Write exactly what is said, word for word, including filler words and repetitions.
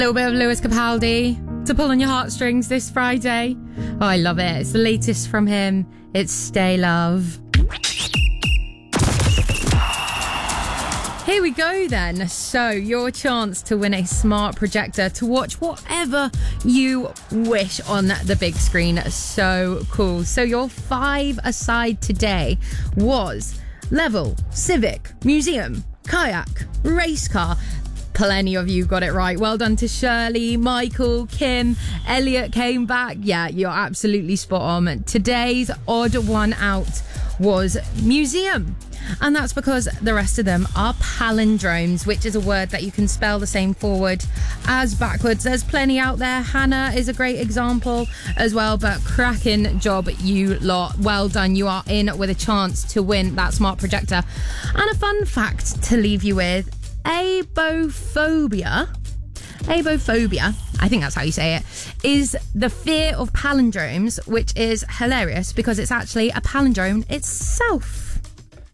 little bit of Lewis Capaldi to pull on your heartstrings this Friday. Oh, I love it. It's the latest from him. It's Stay Love. Here we go then. So, your chance to win a smart projector to watch whatever you wish on the big screen. So cool. So, your five aside today was Level, Civic, Museum, Kayak, Race Car. Plenty of you got it right. Well done to Shirley, Michael, Kim, Elliot came back. Yeah, you're absolutely spot on. Today's odd one out was Museum. And that's because the rest of them are palindromes, which is a word that you can spell the same forward as backwards. There's plenty out there. Hannah is a great example as well, but cracking job, you lot. Well done. You are in with a chance to win that smart projector. And a fun fact to leave you with, abophobia, abophobia, I think that's how you say it, is the fear of palindromes, which is hilarious because it's actually a palindrome itself.